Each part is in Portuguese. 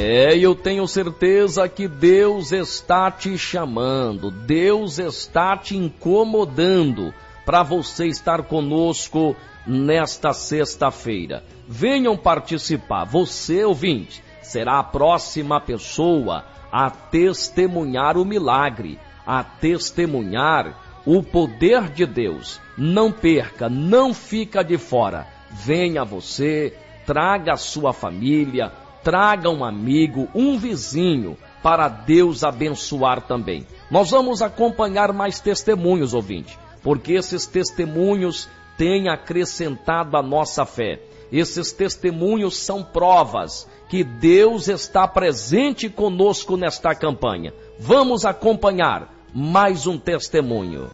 Eu tenho certeza que Deus está te chamando, Deus está te incomodando para você estar conosco nesta sexta-feira. Venham participar. Você, ouvinte, será a próxima pessoa a testemunhar o milagre, a testemunhar o poder de Deus. Não perca, não fica de fora. Venha você, traga a sua família, traga um amigo, um vizinho, para Deus abençoar também. Nós vamos acompanhar mais testemunhos, ouvinte, porque esses testemunhos têm acrescentado a nossa fé. Esses testemunhos são provas que Deus está presente conosco nesta campanha. Vamos acompanhar mais um testemunho.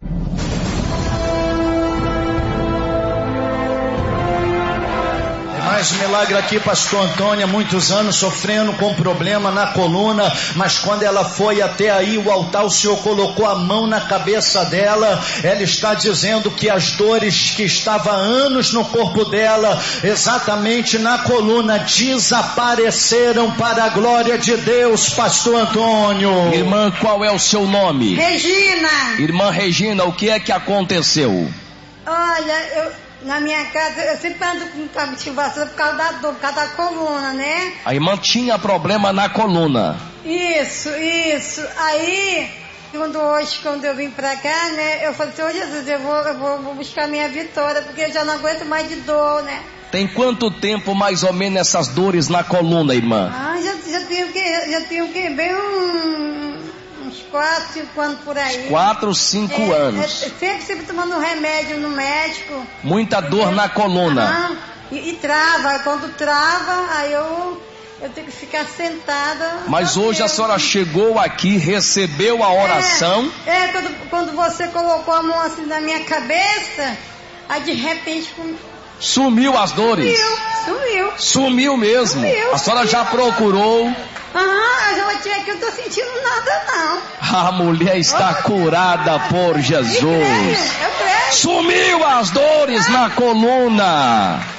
Mais um milagre aqui, pastor Antônio, há muitos anos sofrendo com problema na coluna, mas quando ela foi até aí o altar, o Senhor colocou a mão na cabeça dela. Ela está dizendo que as dores que estavam há anos no corpo dela, exatamente na coluna, desapareceram para a glória de Deus, pastor Antônio. Irmã, qual é o seu nome? Regina. Irmã Regina, o que é que aconteceu? Olha, na minha casa, eu sempre ando com cabo de vassoura por causa da dor, por causa da coluna, né? A irmã tinha problema na coluna. Isso. Aí, quando eu vim pra cá, né? Eu falei, Senhor Jesus, eu vou buscar minha vitória, porque eu já não aguento mais de dor, né? Tem quanto tempo mais ou menos essas dores na coluna, irmã? Já tenho que bem uns 4, 5 anos por aí. 4, 5 anos. Sempre tomando remédio no médico. Muita dor na coluna. E trava. Quando trava, aí eu tenho que ficar sentada. Mas hoje a senhora chegou aqui, recebeu a oração. Quando você colocou a mão assim na minha cabeça, aí de repente... Sumiu as dores? Sumiu mesmo? A senhora já procurou? Eu já bati aqui, eu não tô sentindo nada não. A mulher está curada por Jesus. Eu creio. Sumiu as dores na coluna.